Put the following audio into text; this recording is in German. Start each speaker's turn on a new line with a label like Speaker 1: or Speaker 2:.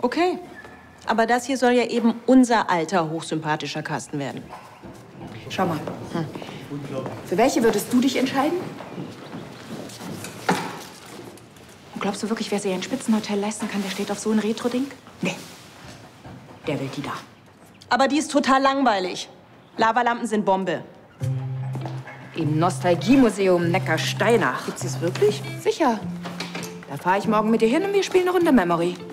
Speaker 1: Okay. Aber das hier soll ja eben unser alter, hochsympathischer Kasten werden.
Speaker 2: Schau mal. Für welche würdest du dich entscheiden? Und glaubst du wirklich, wer sich ein Spitzenhotel leisten kann, der steht auf so ein Retro-Ding? Nee. Der will die da.
Speaker 1: Aber die ist total langweilig. Lavalampen sind Bombe.
Speaker 2: Im Nostalgiemuseum Neckarsteinach.
Speaker 1: Gibt's das wirklich?
Speaker 2: Sicher. Da fahre ich morgen mit dir hin und wir spielen eine Runde Memory.